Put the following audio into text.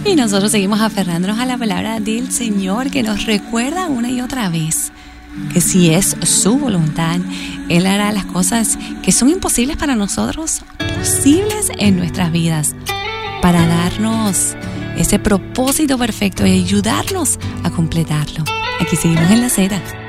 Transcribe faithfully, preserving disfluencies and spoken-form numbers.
Y nosotros seguimos aferrándonos a la palabra del Señor, que nos recuerda una y otra vez que si es su voluntad, Él hará las cosas que son imposibles para nosotros, posibles en nuestras vidas, para darnos ese propósito perfecto y ayudarnos a completarlo. Aquí seguimos en La Cera.